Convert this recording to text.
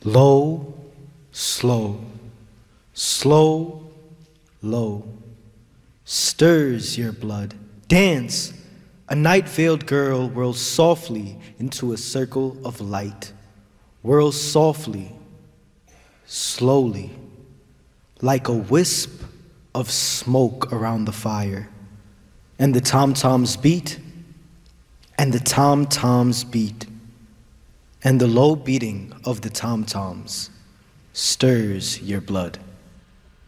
Low, slow, slow, low, stirs your blood. Dance! A night-veiled girl whirls softly into a circle of light. Whirls softly, slowly, like a wisp of smoke around the fire. And the tom-toms beat, and the tom-toms beat, and the low beating of the tom-toms stirs your blood.